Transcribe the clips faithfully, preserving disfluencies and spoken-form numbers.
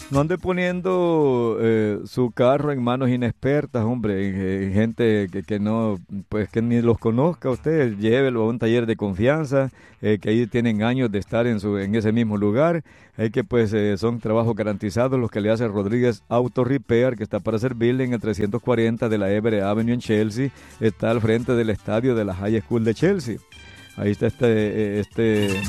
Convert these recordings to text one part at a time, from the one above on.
No ande poniendo eh, su carro en manos inexpertas, hombre, en, en gente que, que no, pues que ni los conozca usted, llévelo a un taller de confianza, eh, que ahí tienen años de estar en su, en ese mismo lugar, hay que pues eh, son trabajos garantizados los que le hace Rodríguez Auto Repair, que está para servirle en el trescientos cuarenta de la Everett Avenue en Chelsea, está al frente del estadio de la High School de Chelsea. Ahí está este, eh, este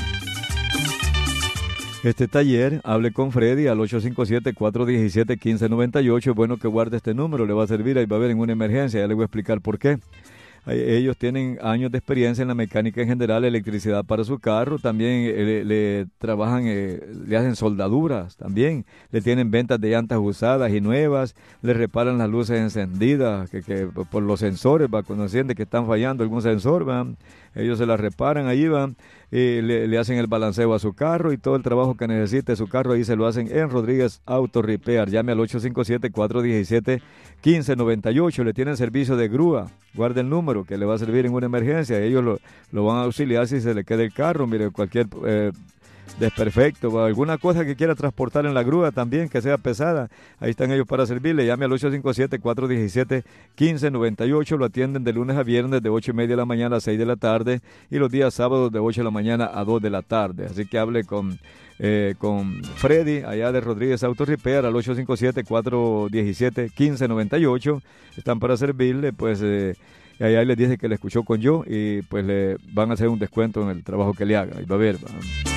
Este taller, hable con Freddy al ocho cinco siete, cuatro uno siete, uno cinco nueve ocho. Es bueno que guarde este número, le va a servir, ahí va a haber en una emergencia, ya le voy a explicar por qué. Ahí- Ellos tienen años de experiencia en la mecánica en general, electricidad para su carro, también eh, le, le trabajan, eh, le hacen soldaduras también, le tienen ventas de llantas usadas y nuevas, le reparan las luces encendidas, que, que por los sensores, va, cuando siente que están fallando algún sensor, van, ellos se las reparan, ahí van, y le, le hacen el balanceo a su carro y todo el trabajo que necesite su carro, ahí se lo hacen en Rodríguez Auto Repair. Llame al ocho cinco siete, cuatro uno siete, uno cinco nueve ocho. Le tienen servicio de grúa. Guarde el número que le va a servir en una emergencia. Ellos lo, lo van a auxiliar si se le queda el carro. Mire, cualquier eh, desperfecto o alguna cosa que quiera transportar en la grúa también, que sea pesada. Ahí están ellos para servirle. Llame al ocho cinco siete, cuatro uno siete, uno cinco nueve ocho. Lo atienden de lunes a viernes de ocho y media de la mañana a seis de la tarde y los días sábados de ocho de la mañana a dos de la tarde. Así que hable con, eh, con Freddy allá de Rodríguez Auto Repair al ocho cinco siete, cuatro uno siete, uno cinco nueve ocho. Están para servirle, pues eh, y allá les dice que le escuchó con yo y pues le van a hacer un descuento en el trabajo que le haga. Ahí va a ver. Va.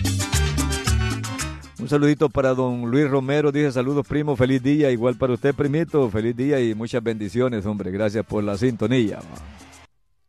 Un saludito para don Luis Romero, dice saludos primo, feliz día, igual para usted primito, feliz día y muchas bendiciones, hombre, gracias por la sintonía.